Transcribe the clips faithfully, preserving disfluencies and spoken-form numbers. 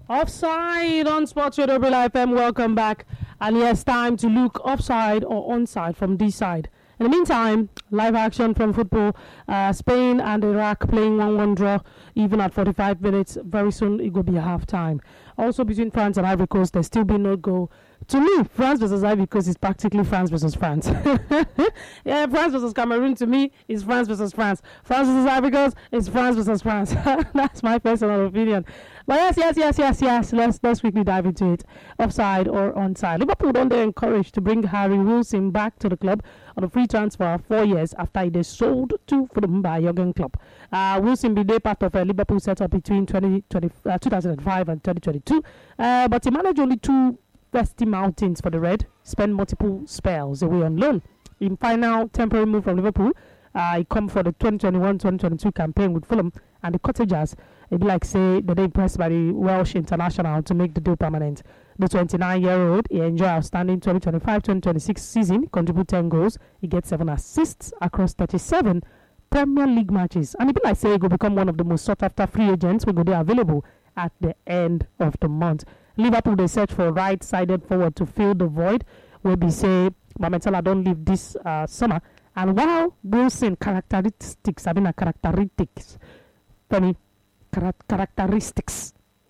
Offside on Sports Radio Real F M. Welcome back. And yes, time to look offside or onside from this side. In the meantime, live action from football. Uh, Spain and Iraq playing one one draw, even at forty-five minutes. Very soon it will be a half time. Also between France and Ivory Coast, there's still been no goal. To me, France versus Ivory Coast is practically France versus France. Yeah, France versus Cameroon to me is France versus France. France versus Ivory Coast is France versus France. That's my personal opinion. But yes, yes, yes, yes, yes. Let's let's quickly dive into it. Offside or onside. Liverpool don't they encouraged to bring Harry Wilson back to the club on a free transfer four years after he was sold to Fulham by Jurgen Klopp. Uh, Wilson be there part of a Liverpool setup between twenty twenty, uh, two thousand five and twenty twenty-two, uh, but he managed only two Westy Mountains for the Red, spent multiple spells away on loan. In final temporary move from Liverpool, uh, he come for the twenty twenty-one twenty twenty-two campaign with Fulham, and the Cottagers, it'd be like say that they impressed by the Welsh international to make the deal permanent. The twenty-nine-year-old, he enjoyed outstanding twenty twenty-five twenty twenty-six season, contribute ten goals, he gets seven assists across thirty-seven Premier League matches, and it'd be like say he will become one of the most sought-after free agents will go there available at the end of the month. Liverpool, they search for right-sided forward to fill the void where we say Mohamed Salah don't leave this uh, summer. And while Wilson characteristics, I mean uh, characteristics, funny, chara- characteristics.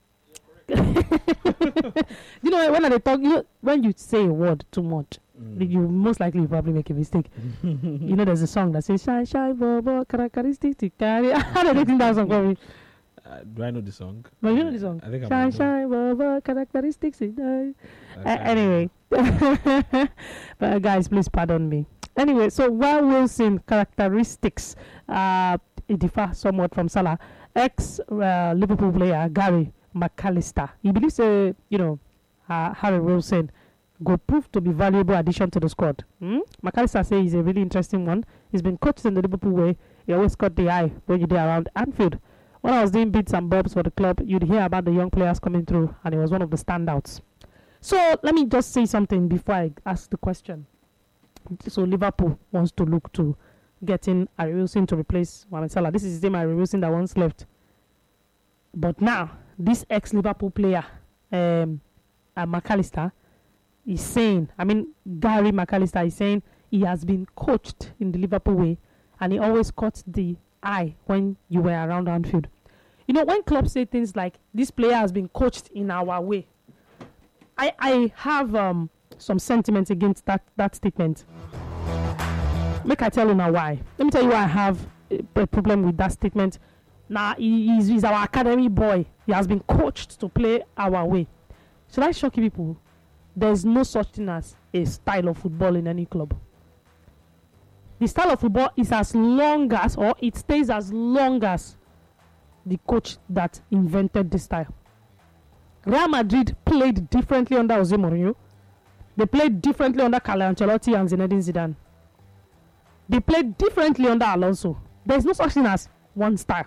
You know, when they talk, you know, when you say a word too much, mm. you most likely you probably make a mistake. You know, there's a song that says "Shine, shine, bobo, characteristics." How do they think that song for me? Uh, do I know the song? No, you know the song. I think shine, I'm shine, bobo, characteristics. Uh, anyway, but guys, please pardon me. Anyway, so while Wilson characteristics uh, differ somewhat from Salah, ex uh, Liverpool player Gary McAllister, he believes, uh, you know, uh, Harry Wilson will prove to be valuable addition to the squad. Hmm? McAllister says he's a really interesting one. He's been coached in the Liverpool way. He always caught the eye when you're there around Anfield. When I was doing bits and bobs for the club, you'd hear about the young players coming through, and he was one of the standouts. So let me just say something before I ask the question. So Liverpool wants to look to getting Harry Wilson to replace Mohamed Salah. This is the same Harry Wilson that once left. But now, this ex-Liverpool player, um, uh, McAllister, is saying, I mean, Gary McAllister is saying he has been coached in the Liverpool way, and he always caught the eye when you were around Anfield. You know, when clubs say things like, this player has been coached in our way, I, I have um, some sentiments against that, that statement. Make I tell you now why. Let me tell you why I have a, a problem with that statement. Now, he, he's, he's our academy boy. He has been coached to play our way. Should I shock you people? There's no such thing as a style of football in any club. The style of football is as long as, or it stays as long as, the coach that invented this style. Real Madrid played differently under Jose Mourinho. They played differently under Carlo Ancelotti and Zinedine Zidane. They played differently under Alonso. There's no such thing as one style.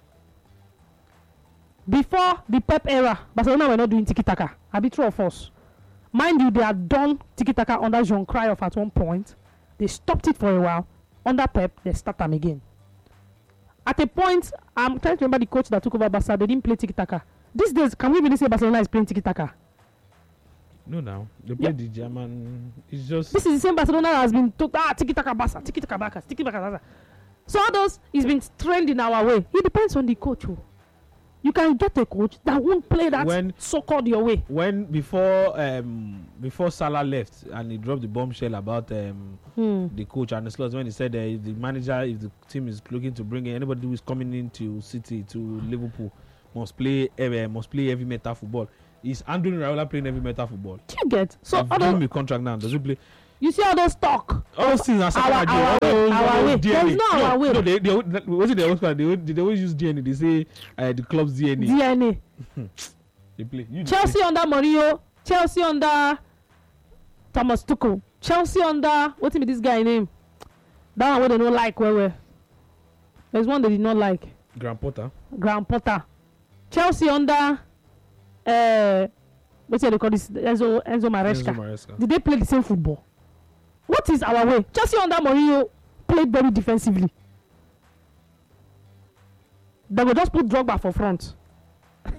Before the Pep era, Barcelona were not doing tiki-taka. I'll be true or false. Mind you, they had done tiki-taka under Johan Cruyff at one point. They stopped it for a while. Under Pep, they start them again. At a point, I'm trying to remember the coach that took over Barca. They didn't play tiki-taka. These days, can we really say Barcelona is playing tiki-taka? No, now they play yeah. the German. It's just this is the same Barcelona that has been told ah tiki-taka Barca, tiki-taka Barca, tiki-taka Barca. So all those is been trained in our way. It depends on the coach. Oh. You can get a coach that won't play that when, so-called your way. When before um before Salah left and he dropped the bombshell about um hmm. the coach and the slots, when he said uh, if the manager, if the team is looking to bring in anybody who is coming into City to Liverpool must play uh, must play heavy metal football. Is Andoni Raiola playing heavy metal football? Do you get? So I've given me contract now. Does he play? You see all those talk. All those things are our, our, our, way, our way. There is no our way. No, they they what's it they always they, they always use D N A. They say uh, the club's D N A. D N A. They play. You Chelsea play. under Mourinho. Chelsea under Thomas Tuchel. Chelsea under what's this guy name? That one where they don't like where where. There's one they did not like. Graham Potter. Graham Potter. Chelsea under uh what's it they call this Enzo Enzo Maresca. Enzo Maresca. Did they play the same football? What is our way? Chelsea under Mourinho played very defensively. They will just put Drogba for front.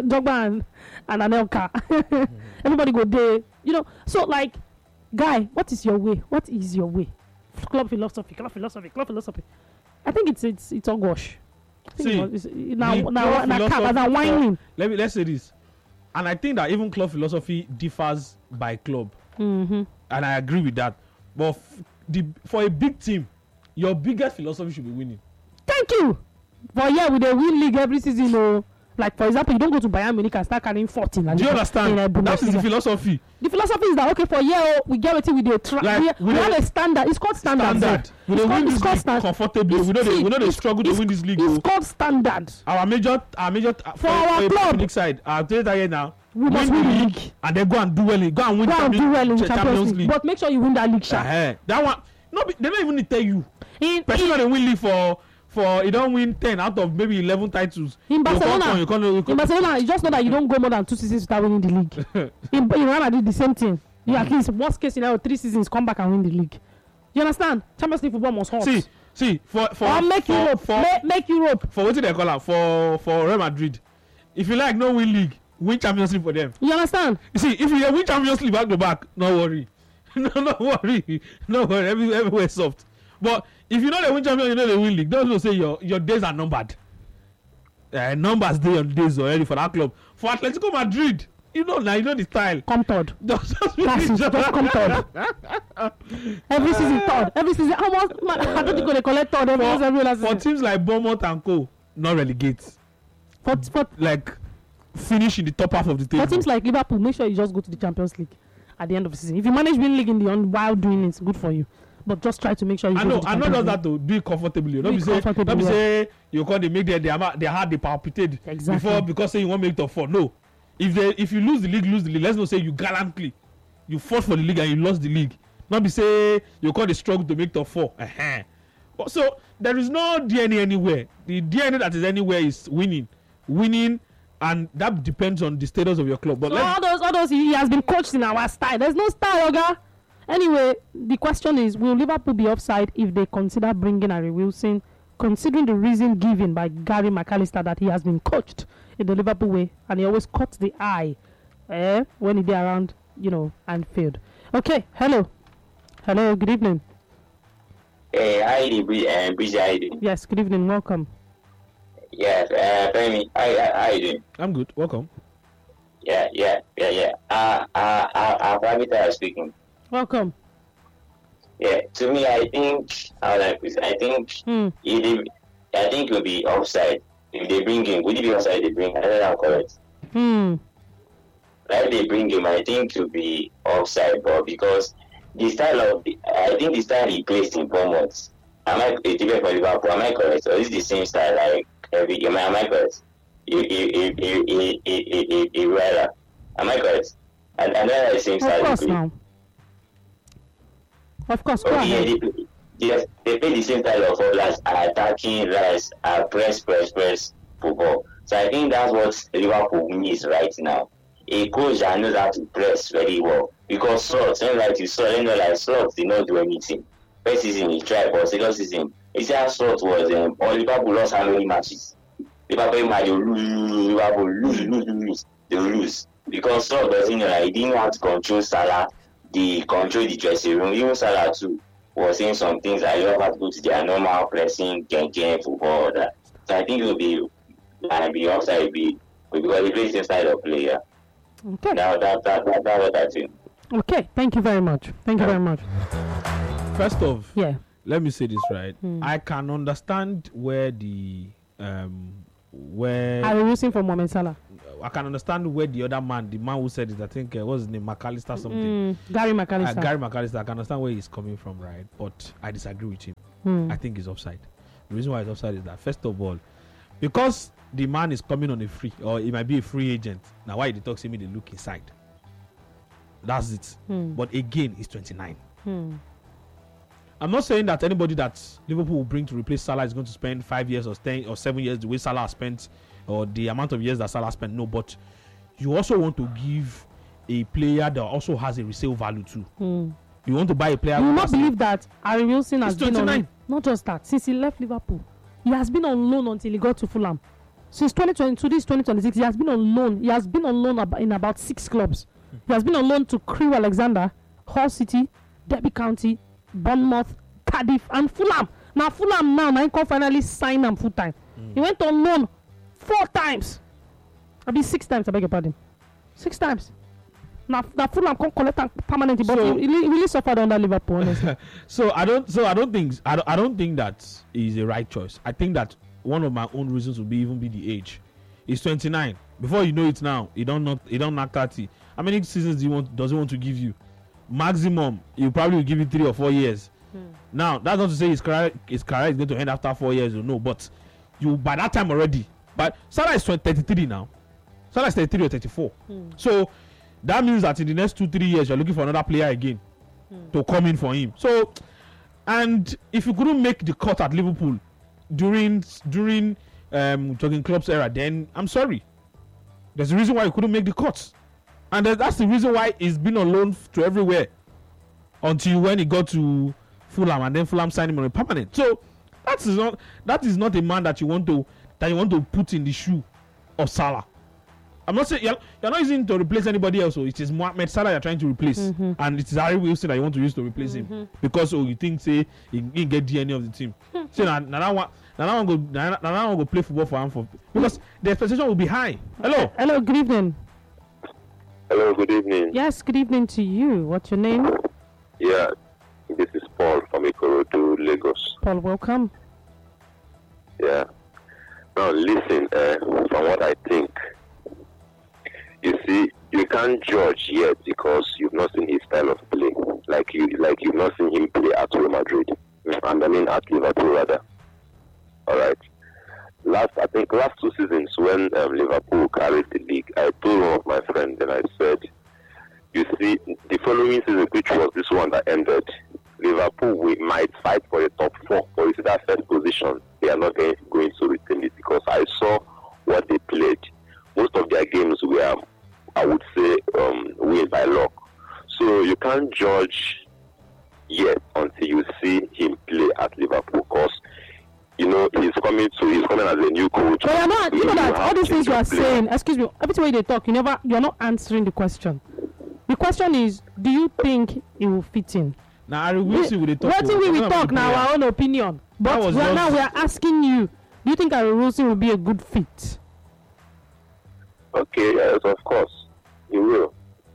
Drogba and, and Anelka. mm. Everybody go there. You know, so like, guy, what is your way? What is your way? Club philosophy, club philosophy, club philosophy. I think it's it's it's all gosh. See, now now now now whining. Let me let's say this, and I think that even club philosophy differs by club, mm-hmm. and I agree with that. But f- the for a big team, your biggest philosophy should be winning. Thank you. But yeah, with the win league every season, you know, like for example, you don't go to Bayern Munich and start carrying fourteen. Do you understand? In, uh, that is the philosophy. The philosophy is that okay, for a year we get it with the tra- like, we, we have a standard. It's called standard. Standard. We don't win this league stand- comfortably. We know they we know they struggle to win this league. It's called standard. Our major, our major uh, for, for our for club. Munich side, I'll tell you that here now. We must win the league and then go and do well. In, go and win go champions, and do well in ch- Champions, Champions league. league. But make sure you win that league. Uh-huh. That one, no, they don't even need to tell you. In, Person in, they win league for. For you don't win ten out of maybe eleven titles. In Barcelona, you can't, you can't, you can't. in Barcelona, you just know that you don't go more than two seasons without winning the league. in, in Real Madrid, the same thing. You at least worst case scenario, three seasons, come back and win the league. You understand? Champions League football must hurt. See, see, for for or make for, Europe, for, make, make Europe. For what they call it for for Real Madrid. If you like, no win league, win Champions League for them. You understand? You see, if you win Champions League back to back, no worry, no, no worry, no worry. Every, everywhere soft. But if you know they win champion, you know they win league. Don't say your your days are numbered. Uh, numbers day on days already for that club. For Atletico Madrid, you know now you know the style. Come third. Just, just, just, just come third. Every season third. Every season. How much? I don't think they collect third every, for, every last for season. teams like Bournemouth and Co, not relegate. For, for like finish in the top half of the table. For teams like Liverpool, make sure you just go to the Champions League at the end of the season. If you manage win league in the on while doing it, good for you. But just try to make sure you I go know, to the I know Champions that to do it comfortably. Not be be say, not be yeah. say you call they make their their their heart they palpitate exactly. before because say you want make top four. No, if they if you lose the league, lose the league. Let's not say you gallantly you fought for the league and you lost the league. Not be say you call the struggle to make top four. Uh-huh. But so there is no D N A anywhere. The D N A that is anywhere is winning, winning, and that depends on the status of your club. But so all those all those he has been coached in our style. There's no style, Oga. Anyway, the question is, will Liverpool be offside if they consider bringing Harry Wilson, considering the reason given by Gary McAllister that he has been coached in the Liverpool way and he always caught the eye eh, when he be around, you know, Anfield. Okay, hello. Hello, good evening. Hey, how you doing, uh, Bridget, how you doing? Yes, good evening, welcome. Yes, uh, Femi, how, how, how you doing? I'm good, welcome. Yeah, yeah, yeah, yeah. Uh, uh, uh, uh, Pravita speaking. Welcome. Yeah, to me, I think, I like this. I think, hmm. it, I think it will be offside if they bring him. Would it be offside? They bring. I don't know, correct. Hmm. Like they bring him, I think it will be offside, but because the style of, the, I think the style he placed in Bournemouth. Am I a debate for Liverpool? Am I correct? Or is it the same style like every? Am I, am I correct? If if if if if if rather, am I correct? And and then the same style. Of course, now. Of course, go okay, ahead. yeah, they, yes, they play the same style of football as attacking, rise, uh, press, press, press football. So I think that's what Liverpool needs right now. A coach that knows how to press very well. Because Slot, when like you saw, you know, like Slot did not do anything. First season he tried, but second season, you see how Slot was, um, or Liverpool lost how many matches? Liverpool might lose, Liverpool lose, lose, lose, they lose. Because Slot doesn't know, like, he didn't want to control Salah. They control the dressing room. Even Salah too was saying some things that you don't have to go to their normal pressing, gang football. That. So I think it will be like be offside be because he plays inside of player. Okay. Now that that that that what I think. Okay, thank you very much. Thank you very much. First off, yeah. Let me say this right. Hmm. I can understand where the um where I will use him for Mohamed Salah. I can understand where the other man, the man who said it, I think uh, what's his name, McAllister something. Mm, Gary McAllister. Uh, Gary McAllister. I can understand where he's coming from, right? But I disagree with him. Mm. I think he's offside. The reason why he's offside is that first of all, because the man is coming on a free, or he might be a free agent. Now, why they talk to me, they look inside. That's it. Mm. But again, he's twenty-nine. Mm. I'm not saying that anybody that Liverpool will bring to replace Salah is going to spend five years or ten or seven years the way Salah spent, or the amount of years that Salah spent. No, but you also want to give a player that also has a resale value too. Mm. You want to buy a player. You will not a, believe that Harry Wilson has He's been on. twenty-nine. Not just that, since he left Liverpool, he has been on loan until he got to Fulham. since twenty twenty-two, this is twenty twenty-six, he has been on loan. He has been on loan ab- in about six clubs. He has been on loan to Crewe Alexander, Hull City, Derby County, Bournemouth, Cardiff, and Fulham. Now Fulham now, now can finally sign him full time. Mm. He went on loan four times. I mean six times. I beg your pardon. Six times. Now, now Fulham can't collect him permanently, but So- he, he really suffered under Liverpool. Honestly. So I don't. So I don't think. I don't, I don't think that is the right choice. I think that one of my own reasons would be even be the age. He's twenty-nine. Before you know it now, he don't not. He don't knock thirty. How many seasons do you want? Does he want to give you? Maximum, you probably will give you three or four years. Hmm. Now that's not to say his career his career is going to end after four years or no, but you by that time already. But Salah is thirty-three now. Salah is thirty-three or thirty-four. Hmm. So that means that in the next two three years you're looking for another player again hmm. to come in for him. So, and if you couldn't make the cut at Liverpool during during um Jurgen Klopp's era, then I'm sorry. There's a reason why you couldn't make the cuts, and that's the reason why he's been on loan to everywhere until when he got to Fulham, and then Fulham signed him on a permanent. So that is not that is not a man that you want to that you want to put in the shoe of Salah. I'm not saying you're, you're not using to replace anybody else. So it is Mohamed Salah you're trying to replace, mm-hmm. and it is Harry Wilson that you want to use to replace mm-hmm. him because oh you think say he didn't get D N A of the team. So now now that one now that one go now that one go play football for him for because the expectation will be high. Hello. Hello. Good evening. Hello. Good evening. Yes. Good evening to you. What's your name? Yeah. This is Paul from Ikorodu, Lagos. Paul, welcome. Yeah. Now listen. Uh, from what I think. You see, you can't judge yet because you've not seen his style of play. Like you, like you've not seen him play at Real Madrid, and I mean at Liverpool rather. All right. Last, I think last two seasons when um, Liverpool carried the league, I told one of my friends and I said, you see, the following season, which was this one that ended, Liverpool we might fight for the top four, but you see that first position, they are not going, going to retain it because I saw what they played. Most of their games were, I would say, um, win by luck. So you can't judge yet until you see him play at Liverpool because, you know, he's coming to, he's coming as a new coach. But you're not, you know that all these things you are play. saying, excuse me, every time they talk, you never, you're not answering the question. The question is, do you think it will fit in? Now Harry Wilson will talk. What we will talk now, our own opinion. But we are, just... now we are asking you, do you think Harry Wilson will be a good fit? Okay, yes, of course, he will.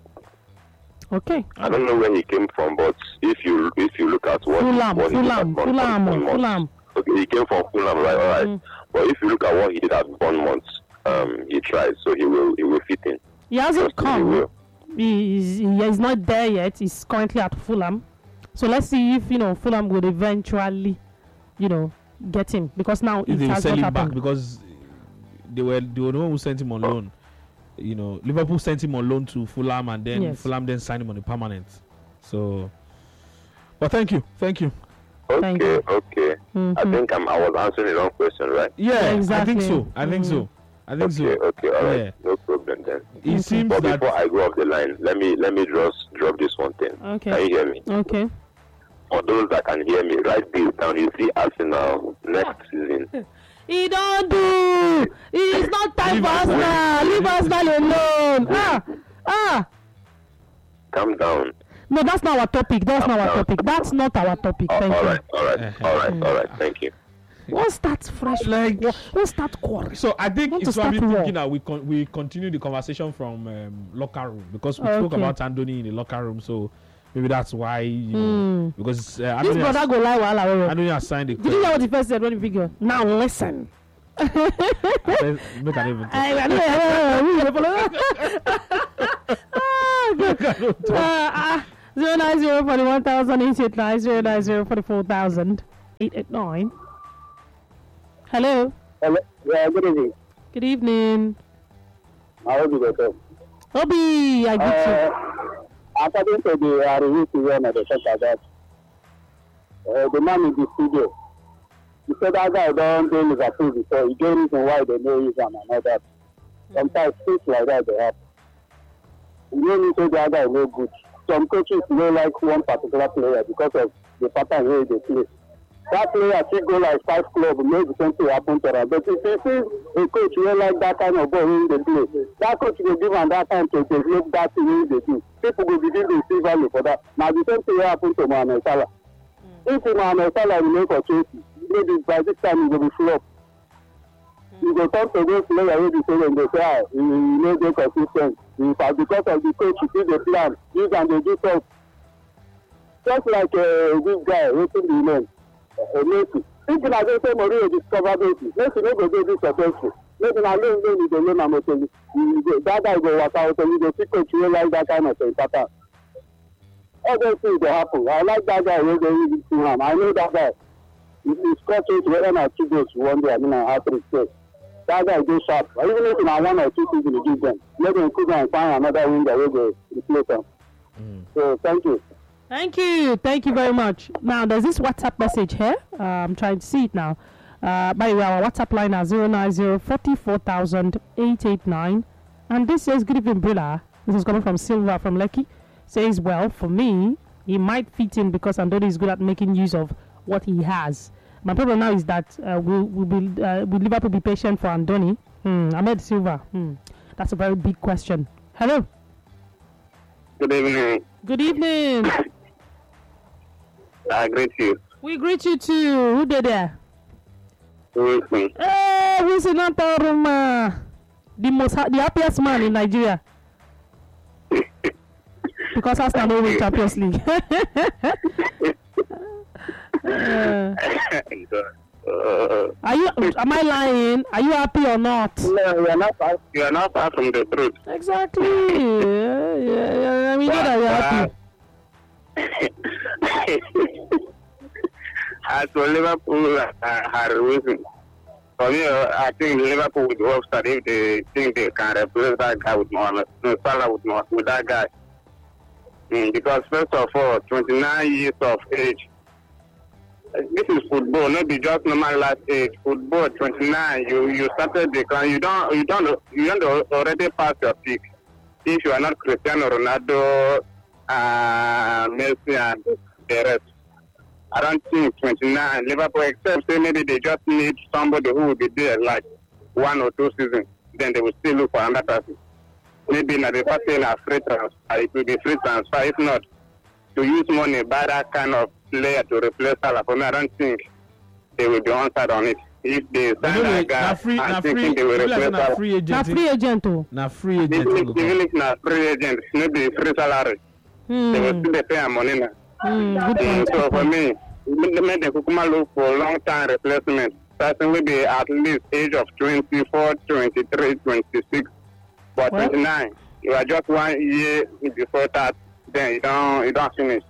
Okay. I don't know where he came from, but if you if you look at what Fulham, what Fulham, he did at Fulham, Bournemouth, Fulham. Okay, he came from Fulham, right? All right. Mm. But if you look at what he did at Bournemouth, um, he tried, so he will he will fit in. He hasn't Trust come. me, He will. He is, he is not there yet. He's currently at Fulham. So let's see if you know Fulham will eventually, you know, get him because now If it they will has sell not him back happened. because they were they were the one who sent him on loan. You know, Liverpool sent him on loan to Fulham, and then Yes. Fulham then signed him on a permanent. So, but thank you, thank you. Thank Okay, you. okay. Mhm. I think I'm, I was answering the wrong question, right? Yeah, exactly. I think so. I think Mhm. so. I think Okay, so. okay, all right. Yeah. No problem then. It Okay. seems But that before I go off the line, let me let me just drop this one thing. Okay. Can you hear me? Okay. For those that can hear me, write this down. You see Arsenal next season. He don't do. It's not time Leave for us Arsenal. Leave Arsenal alone. Ah, ah. Calm down. No, that's not our topic. That's not our topic. That's not our topic. Oh, Thank all you. right, all right, Uh-huh. all right, all right. Thank you. What's that fresh? Like- What- What's that quarrel? So I think Want to it's probably start war. thinking that we con- we continue the conversation from um, locker room because we spoke Okay. about Andoni in the locker room. So maybe that's why you know Mm. because uh, This Andoni brother has, go lie while I Andoni has signed a Did you hear what he first said when he figure? Now listen. Make an even talk. I- I don't know, we gonna follow. Ah, good. Uh, uh, zero nine zero forty one thousand eight eight nine zero nine zero forty four thousand eight eight nine. Hello. Hello. Yeah, good evening. Good evening. I hope you better. Obi, I get you. Uh, according to the uh, review to one of the talk about uh, the man in the studio, he said that guy don't do Liverpool before. He gave reason why they know him and all that. Sometimes things like that they happen. You know me say that guy no good. Some coaches don't like one particular player because of the pattern where they play. that player still go like five club, make the same thing happen to them. But if you see a coach wey like that kind of ball wey dey play, that coach go give am that time to develop that thing wey dey do. People go begin to see value for that. Na the same thing wey happen to Mohamed Salah. Mm. If Mohamed Salah remain for Chelsea, maybe by this time he go be flop. Mm. He go talk to those players wey be say dem dey say ah he no dey consis ten t. But because of the coach, he see the plan, use am dey do stuff. Just like uh, this guy, wetin be him name? Uh, Messi. If na say say Mourinho discover Messi, Messi no go dey this successful. Maybe na loan loan he dey loan am Otoli. That guy go waka Otoli, go see coach wey like that kind of thing pattern. All those things dey happen. I like that guy wey dey really see am. I know that guy. If he score twenty, whether na two goals one day, I mean na hat-trick save. That guy dey sharp. Even if na one or two seasons he give them, let them cook and find another winger wey go replace am. Mm. So thank you. Thank you. Thank you very much. Now, there's this WhatsApp message here. Uh, I'm trying to see it now. Uh, by the way, our WhatsApp line is zero nine zero four four thousand eight eight nine. And this says, good evening, Brilla. This is coming from Silva from Lekki. Says, well, for me, he might fit in because Andoni is good at making use of what he has. My problem now is that uh, will will be, uh, will Liverpool be patient for Andoni? Hmm. Ahmed Silva. Hmm. That's a very big question. Hello. Good evening. Good evening. I greet you. We greet you too. Who did that? Wilson. Hey, Wilson Antaruma. The most ha- the happiest man in Nigeria. Because Arsenal don't win Champions League. uh, uh, are you? Am I lying? Are you happy or not? No, you are not far. You are not far from the truth. Exactly. yeah, yeah, yeah. I mean, that you're happy. As for Liverpool, uh, had reason. For me, uh, I think Liverpool would work start if they think they can replace that guy with Mohamed, no, Salah with, with that guy. Mm, because first of all, twenty-nine years of age. Uh, this is football, not be just normal last age. Football, twenty-nine. You you started the can you don't you don't you don't already pass your peak. If you are not Cristiano Ronaldo, uh, Messi, and the rest. I don't think twenty-nine Liverpool, except say maybe they just need somebody who will be there like one or two seasons. Then they will still look for another person. Maybe not the first thing a free transfer. It will be free transfer. If not, to use money buy that kind of player to replace Salah. For me, I don't think they will be on side on it. If they sign that guy, free, I'm free, thinking they will replace Salah. Free agent. Na free agent too. Na free agent. Even if na free agent, maybe free salary. Hmm. They will still pay their money now. Mm, good point, So good for point. me, make the Kukuma look for long-time replacement. Person will be at least age of twenty-four, twenty-three, twenty-six, but Well, twenty-nine. You are just one year before that, then you don't you don't finish.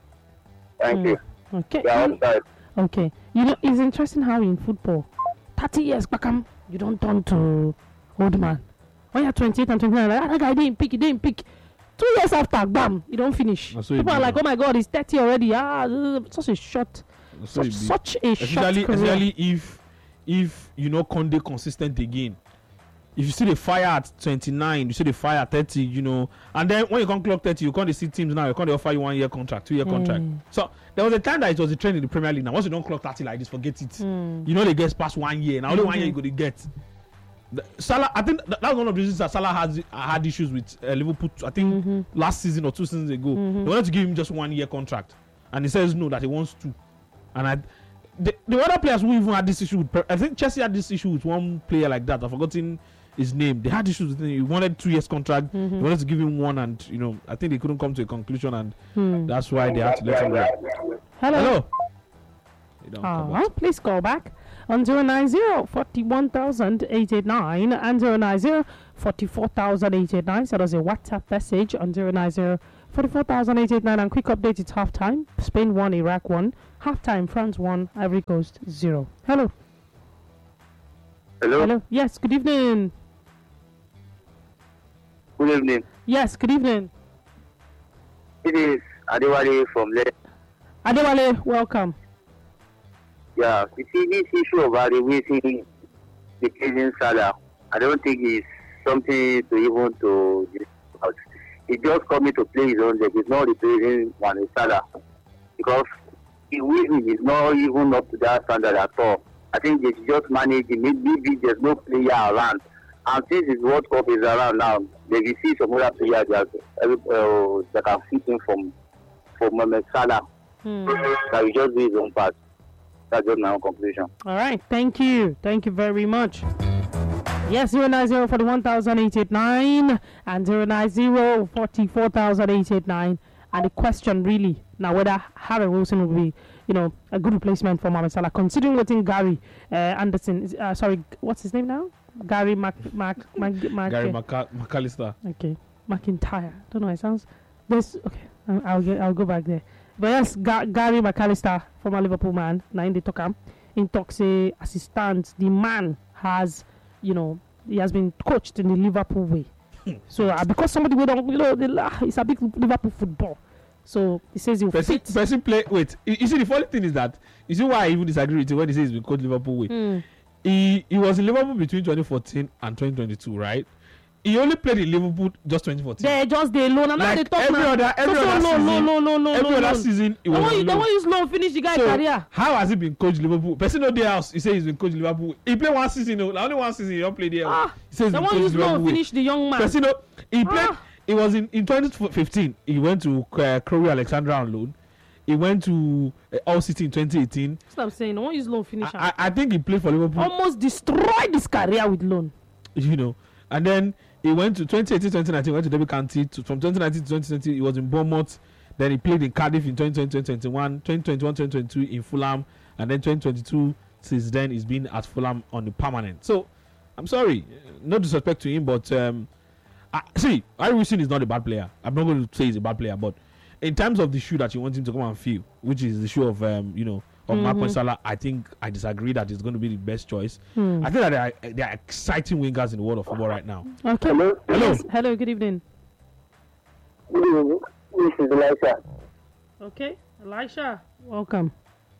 Thank Mm. you. Okay. You are Mm, outside. okay. You know, it's interesting how in football, thirty years back, um, you don't turn to old man. When you're twenty-eight and twenty-nine, like, ah, that guy didn't pick, he didn't pick. Two years after, bam, you don't finish. That's what you People are do. like, oh my God, he's thirty already. Ah, uh, such a short, That's what such, it be. such a short especially career. especially if if you know Conde consistent again. If you see the fire at twenty-nine, you see the fire at thirty, you know, and then when you come clock thirty, you can't see teams now. You can't offer you one year contract, two year contract. Mm. So there was a time that it was a trend in the Premier League. Now once you don't clock thirty like this, forget it. Mm. You know they get past one year. Now only one Mhm. year you go to get. The, Salah, I think that, that's one of the reasons that Salah has had issues with uh, Liverpool. I think Mhm. last season or two seasons ago, Mhm. they wanted to give him just one year contract, and he says no, that he wants two. And I, the, the other players who even had this issue with, I think Chelsea had this issue with one player like that. I've forgotten his name. They had issues with him. He wanted two years contract. Mhm. They wanted to give him one, and you know, I think they couldn't come to a conclusion, and Hmm. that's why they had to let him go. Hello. Hello. They don't come Uh, back. please call back on zero nine zero forty-one thousand eight eight nine and zero nine zero forty-four thousand eight eight nine. Send us a WhatsApp message on zero nine zero forty-four thousand eight eight nine. And quick update, it's halftime. Spain one, Iraq one. Halftime, France one, Ivory Coast zero. Hello. Hello. Hello. Yes, good evening. Good evening. Yes, good evening. It is Adewale from Le. Adewale, welcome. Yeah, you see this issue of evaluating the chasing Salah, I don't think it's something to even to discuss about. He just coming to play his own leg. He's not replacing Mohamed Salah because the Wilson is not even up to that standard at all. I think they should just manage it. Maybe there's no player around. And since the World Cup is around now, they will see some other players that, uh, that can fit in from, from Mohamed Salah. Hmm. That will just do his own part. That's just my own conclusion. All right. Thank you. Thank you very much. Yes, zero nine zero for the one thousand eight eight nine and zero nine zero forty-four thousand eight eight nine. And the question really now whether Harry Wilson will be, you know, a good replacement for Mohamed Salah, considering waiting Gary uh, Anderson. Is, uh, sorry, what's his name now? Gary Mac Mac Mac, Mac Gary Maca- McAllister. Okay, McIntyre. Don't know. It sounds. This okay. I'll, I'll get. I'll go back there. But yes, Ga- Gary McAllister, former Liverpool man, now in the talk, in talk say assistant. The man has, you know, he has been coached in the Liverpool way. So uh, because somebody would, you know, the, uh, it's a big Liverpool football. So he says he'll person, fit. person play. Wait, you, you see the funny thing is that you see why I even disagree with you when he says he's been coached Liverpool way. Mm. He he was in Liverpool between twenty fourteen and twenty twenty-two, right? He only played in Liverpool just twenty fourteen. They're just the loan. And now they Like talk every now. other every so, so other no, season, no, no, no, no, every no, other no. season he The was one, on you- the loan. one use loan finish the guy's So career. how has he been coached Liverpool? Person no day house. He says he's been coached Liverpool. He played one season. No, only one season he don't play there. Ah, he says the he's one been use coached loan Liverpool. finish the young man. Person no, he played. Ah. It was in, in twenty fifteen. He went to uh, Crewe Alexandra on loan. He went to uh, All City in twenty eighteen. That's what I'm saying. The one use loan finish. I, I, I think he played for Liverpool. Almost destroyed his career with loan. You know, and then he went to twenty eighteen, twenty nineteen, went to Derby County. To, from twenty nineteen to twenty twenty, he was in Bournemouth. Then he played in Cardiff in twenty twenty, twenty twenty-one, twenty twenty-one, twenty twenty-two in Fulham, and then twenty twenty-two. Since then, he's been at Fulham on the permanent. So, I'm sorry, no disrespect to him, but um, I, see, Harry Wilson is not a bad player. I'm not going to say he's a bad player, but in terms of the shoe that you want him to come and fill, which is the shoe of um, you know, of Mhm. Mohamed Salah, I think I disagree that it's going to be the best choice. Hmm. I think that there are, there are exciting wingers in the world of football right now. Okay. Hello? Hello. Yes. Hello. Good evening. Good evening. This is Elisha. Okay. Elisha. Welcome.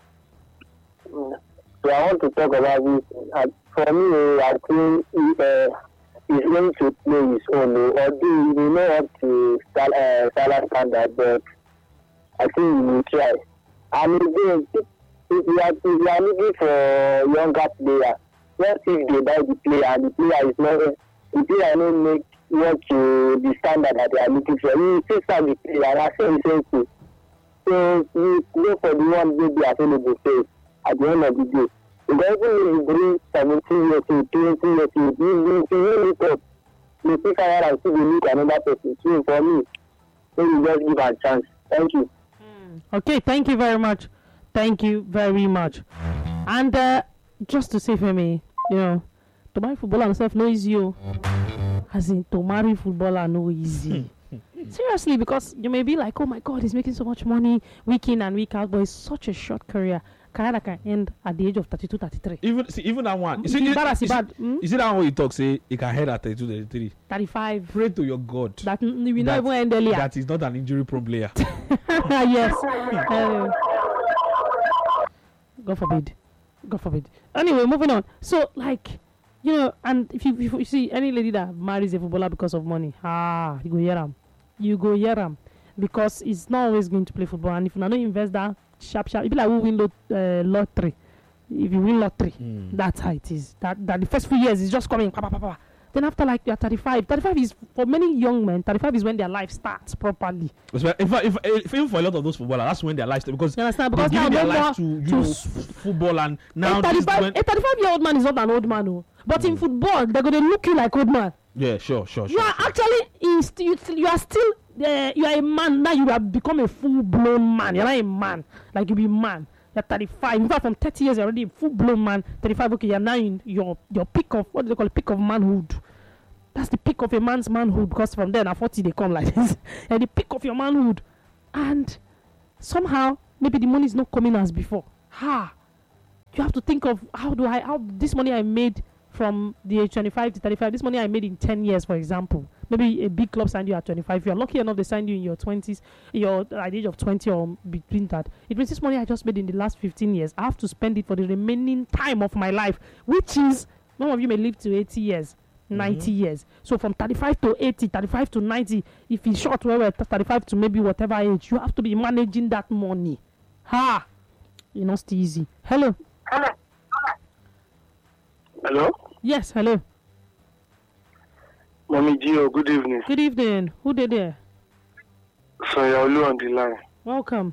So I want to talk about this. Uh, for me, I think he, uh, he's going to play his own. Although he may not up to Sal- uh, Salah standard, but I think he will try. And again, if if you are, if you are looking for younger players, what if they buy the player and the player is not, the player don't make what to the standard that they are looking for? You still start the player, and I say the same thing. So you go for the one maybe available first at the end of the day. Because even if you bring seventeen years old, twenty years old, you will look up. You see fire and see the look another person. So for me, maybe just give a chance. Thank you. Okay. Thank you very much. Thank you very much. And uh, just to say for me, you know, to marry footballer himself no easy. Oh. As in, to marry footballer no easy. Seriously, because you may be like, oh my God, he's making so much money week in and week out, but it's such a short career. Career that can end at the age of thirty-two, thirty-three. Even see, even that one. You see, It's you, bad as you it's see, bad. Hmm? you see that one you talk say he can head at thirty-two, thirty-three. thirty-five. Pray to your God That mm, we not That- even end earlier. that is not an injury-prone player. Yes. Uh, God forbid. God forbid. Anyway, moving on. So, like, you know, and if you, if you see any lady that marries a footballer because of money, ah, you go hear them. You go hear them. Because it's not always going to play football. And if you don't invest that sharp, sharp, it be like who win lot, uh, lottery. If you win lottery, Mm. that's how it is. That, that the first few years is just coming. Pa, pa, pa, pa. Then after like you're thirty-five, thirty-five is for many young men. thirty-five is when their life starts properly. That's why- In fact, if, if, even for a lot of those footballers, that's when their life starts because You understand? they've Because now given their no more life to you to know s- f- football, and now a this is thirty-five, when, a thirty-five year old man is not an old man, oh. But in Mm. football, they're gonna look you like old man. yeah, sure, sure, You sure. are sure. actually in st- you, st- you are still uh, you are a man now. You have become a full blown man. You're not a man like you be man. You're thirty-five. In fact, from thirty years, you're already a full blown man. thirty-five. Okay, you're now in your your peak of what do they call it? Peak of manhood. That's the peak of a man's manhood because from there, now forty they come like this. You're the peak of your manhood, and somehow maybe the money is not coming as before. Ha! You have to think of how do I how this money I made from the age twenty-five to thirty-five. This money I made in ten years, for example. Maybe a big club signed you at twenty-five. You're lucky enough they signed you in your twenties, your at the age of twenty or between that. It means this money I just made in the last fifteen years. I have to spend it for the remaining time of my life, which is some of you may live to eighty years. ninety years. So from thirty-five to eighty, thirty-five to ninety, if it's short, well, well, thirty-five to maybe whatever age, you have to be managing that money. Ha! You know, it's easy. Hello. Hello? Yes, hello. Mommy Gio, good evening. Good evening. Who did there? Sonia Olu on the line. Welcome.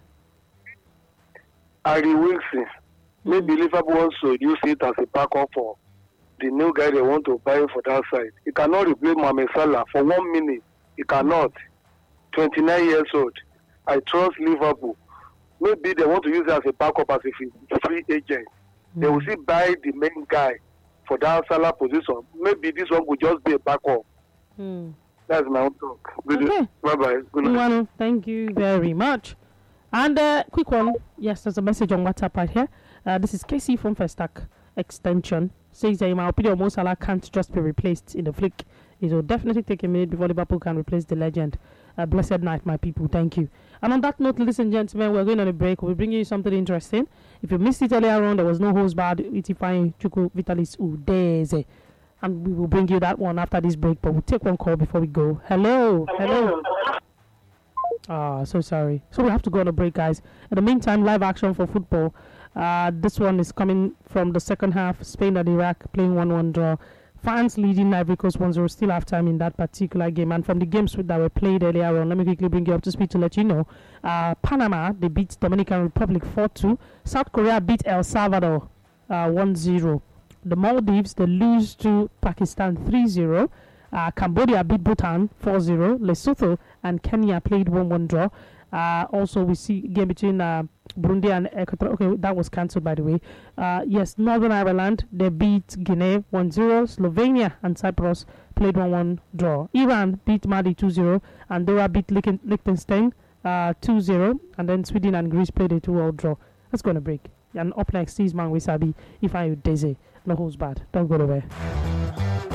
Harry Wilson. Maybe Liverpool also use it as a backup for the new guy they want to buy for that side. He cannot replace Mohamed Salah for one minute. He cannot. twenty-nine years old. I trust Liverpool. Maybe they want to use it as a backup as a free, free agent. Mm. They will still buy the main guy for that Salah position. Maybe this one could just be a backup. Mm. That's my own talk. Good Okay. Bye-bye. Good night. Well, thank you very much. And uh, quick one. Yes, there's a message on WhatsApp right here. Uh, this is K C from Festac Extension. Says that in my opinion, Mo Salah can't just be replaced in the flick. It will definitely take a minute before Liverpool can replace the legend. Uh, blessed night, my people. Thank you. And on that note, ladies and gentlemen, we're going on a break. We'll bring you something interesting. If you missed it earlier on, there was no host bad. Itifai Chuku Vitalis Udeze. And we will bring you that one after this break. But we'll take one call before we go. Hello. Hello. Ah, so sorry. So we have to go on a break, guys. In the meantime, live action for football. Uh, this one is coming from the second half. Spain and Iraq playing one one draw. France leading Ivory Coast one zero, still half time in that particular game. And from the games that were played earlier on, let me quickly bring you up to speed to let you know. Uh, Panama, they beat Dominican Republic four two. South Korea beat El Salvador uh, one zero. The Maldives, they lose to Pakistan three zero. Uh, Cambodia beat Bhutan four zero. Lesotho and Kenya played one one draw. Uh, also, we see game between uh, Burundi and Ecuador. Okay, that was cancelled, by the way. Uh, yes, Northern Ireland, they beat Guinea one zero. Slovenia and Cyprus played one one draw. Iran beat Mali two zero. Andorra beat Lichten- Liechtenstein uh, two zero. And then Sweden and Greece played a two all draw. Let's go on a break. And up next is Man Wisabi, If I Daisy. No holds bad. Don't go away.